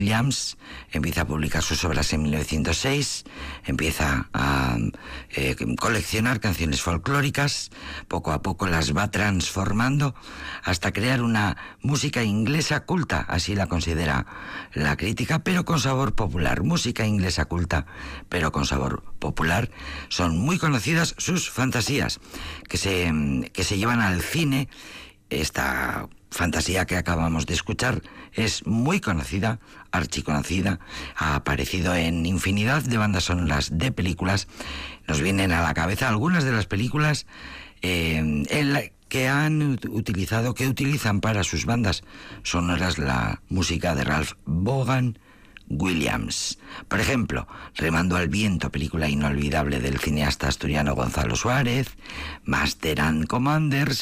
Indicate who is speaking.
Speaker 1: Williams empieza a publicar sus obras en 1906, empieza a coleccionar canciones folclóricas, poco a poco las va transformando hasta crear una música inglesa culta, así la considera la crítica, pero con sabor popular. Música inglesa culta, pero con sabor popular. Son muy conocidas sus fantasías, que se llevan al cine. Esta fantasía que acabamos de escuchar es muy conocida, archiconocida, ha aparecido en infinidad de bandas sonoras de películas. Nos vienen a la cabeza algunas de las películas que utilizan para sus bandas sonoras la música de Ralph Vaughan Williams. Por ejemplo, Remando al viento, película inolvidable del cineasta asturiano Gonzalo Suárez, Master and Commander,